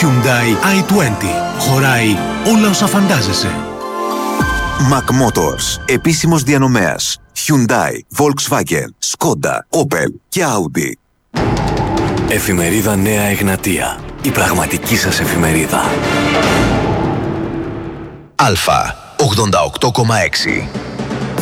Hyundai i20. Χωράει όλα όσα φαντάζεσαι. Mac Motors. Επίσημος διανομέας. Hyundai, Volkswagen, Skoda, Opel και Audi. Εφημερίδα Νέα Εγνατία. Η πραγματική σας εφημερίδα. Αλφα 88,6.